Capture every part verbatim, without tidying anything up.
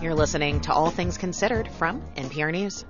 You're listening to All Things Considered from N P R News.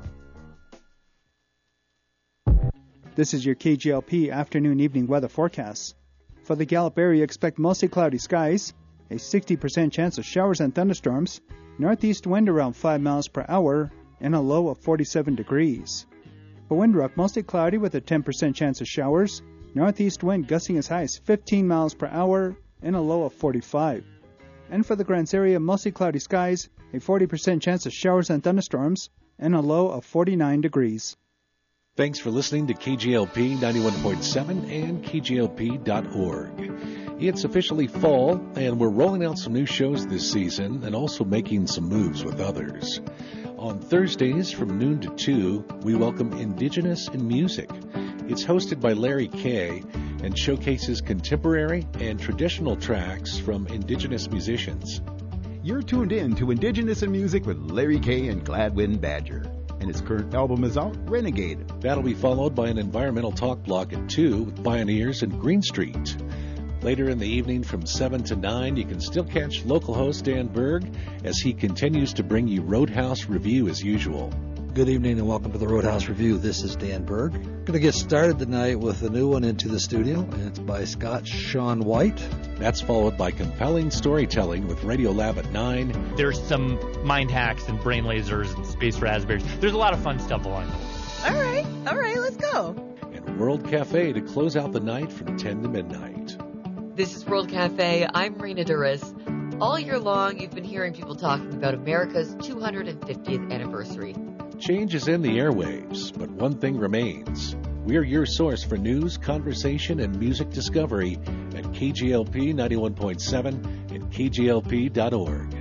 This is your K G L P afternoon evening weather forecast. For the Gallup area, expect mostly cloudy skies, a sixty percent chance of showers and thunderstorms, northeast wind around five miles per hour, and a low of forty-seven degrees. For Windrock, mostly cloudy with a ten percent chance of showers, northeast wind gusting as high as fifteen miles per hour, and a low of forty-five. And for the Grants area, mostly cloudy skies, a forty percent chance of showers and thunderstorms, and a low of forty-nine degrees. Thanks for listening to K G L P ninety-one point seven and K G L P dot org. It's officially fall, and we're rolling out some new shows this season and also making some moves with others. On Thursdays from noon to two, we welcome Indigenous in Music. It's hosted by Larry Kay and showcases contemporary and traditional tracks from Indigenous musicians. You're tuned in to Indigenous in Music with Larry Kay and Gladwin Badger. And his current album is out, Renegade. That'll be followed by an environmental talk block at two with Pioneers and Green Street. Later in the evening from seven to nine, you can still catch local host Dan Berg as he continues to bring you Roadhouse Review as usual. Good evening and welcome to the Roadhouse Review. This is Dan Berg. Going to get started tonight with a new one into the studio, and it's by Scott Sean White. That's followed by compelling storytelling with Radiolab at nine. There's some mind hacks and brain lasers and space raspberries. There's a lot of fun stuff along the way. All right, all right, let's go. And World Cafe to close out the night from ten to midnight. This is World Cafe. I'm Rena Duras. All year long, you've been hearing people talking about America's two hundred fiftieth anniversary. Change is in the airwaves, but one thing remains. We're your source for news, conversation, and music discovery at K G L P ninety-one point seven and K G L P dot org.